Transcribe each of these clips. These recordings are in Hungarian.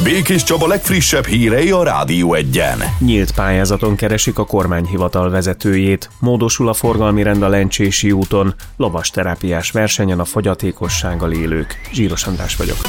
Békés Csaba legfrissebb hírei a Rádió Egyen. Nyílt pályázaton keresik a kormányhivatal vezetőjét. Módosul a forgalmi rend a Lencsési úton. Lovasterápiás versenyen a fogyatékossággal élők. Zsíros András vagyok.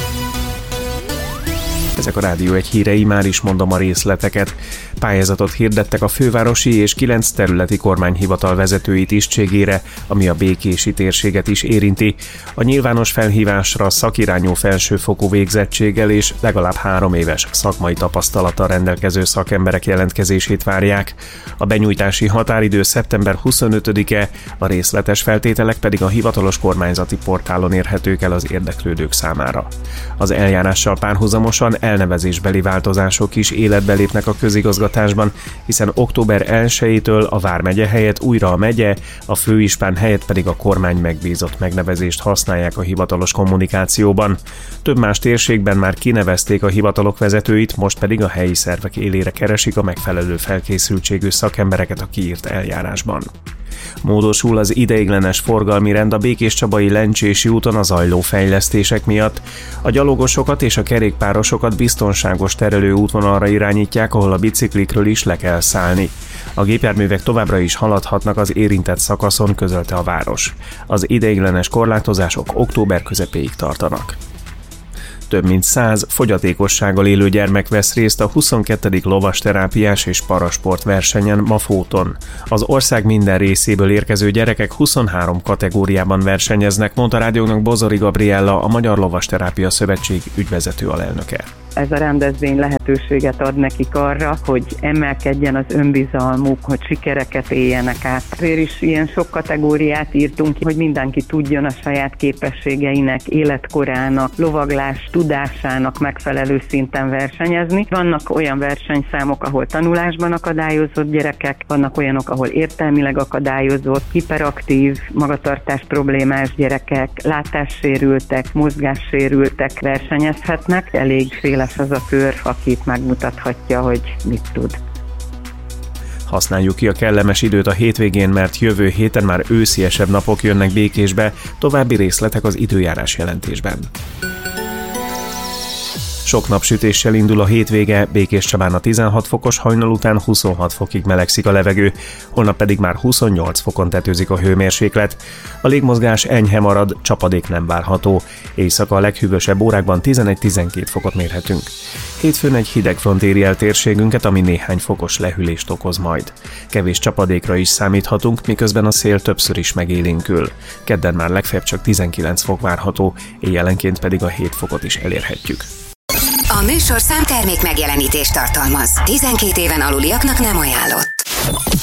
Ezek a Rádió Egy hírei, már is mondom a részleteket. Pályázatot hirdettek a fővárosi és 9 területi kormányhivatal vezetői tisztségére, ami a békési térséget is érinti. A nyilvános felhívásra szakirányú felsőfokú végzettséggel és legalább 3 éves szakmai tapasztalattal rendelkező szakemberek jelentkezését várják. A benyújtási határidő szeptember 25-e, a részletes feltételek pedig a hivatalos kormányzati portálon érhetők el az érdeklődők számára. Az eljárással párhuzamosan elnevezésbeli változások is életbe lépnek a közigazgatásban, hiszen október 1-től a vármegye helyett újra a megye, a főispán helyett pedig a kormány megbízott megnevezést használják a hivatalos kommunikációban. Több más térségben már kinevezték a hivatalok vezetőit, most pedig a helyi szervek élére keresik a megfelelő felkészültségű szakembereket a kiírt eljárásban. Módosul az ideiglenes forgalmi rend a Békéscsabai Lencsési úton a zajló fejlesztések miatt. A gyalogosokat és a kerékpárosokat biztonságos terelő útvonalra irányítják, ahol a biciklikről is le kell szállni. A gépjárművek továbbra is haladhatnak az érintett szakaszon, közölte a város. Az ideiglenes korlátozások október közepéig tartanak. Több mint 100 fogyatékossággal élő gyermek vesz részt a 22. lovasterápiás és parasport versenyen Mafóton. Az ország minden részéből érkező gyerekek 23 kategóriában versenyeznek, mondta rádiónak Bozori Gabriella, a Magyar Lovasterápia Szövetség ügyvezető alelnöke. Ez a rendezvény lehetőséget ad nekik arra, hogy emelkedjen az önbizalmuk, hogy sikereket éljenek át. Azért is ilyen sok kategóriát írtunk ki, hogy mindenki tudjon a saját képességeinek, életkorának, lovaglás tudásának megfelelő szinten versenyezni. Vannak olyan versenyszámok, ahol tanulásban akadályozott gyerekek, vannak olyanok, ahol értelmileg akadályozott, hiperaktív, magatartás problémás gyerekek, látássérültek, mozgássérültek versenyezhetnek. Elég széles az a kör, akit megmutathatja, hogy mit tud. Használjuk ki a kellemes időt a hétvégén, mert jövő héten már ősziesebb napok jönnek Békésbe, további részletek az időjárás jelentésben. Sok napsütéssel indul a hétvége, Békéscsabán a 16 fokos, hajnal után 26 fokig melegszik a levegő, holnap pedig már 28 fokon tetőzik a hőmérséklet. A légmozgás enyhe marad, csapadék nem várható. Éjszaka a leghűvösebb órákban 11-12 fokot mérhetünk. Hétfőn egy hideg front éri el térségünket, ami néhány fokos lehűlést okoz majd. Kevés csapadékra is számíthatunk, miközben a szél többször is megélénkül. Kedden már legfeljebb csak 19 fok várható, éjjelenként pedig a 7 fokot is elérhetjük. A műsorszám termék megjelenítést tartalmaz. 12 éven aluliaknak nem ajánlott.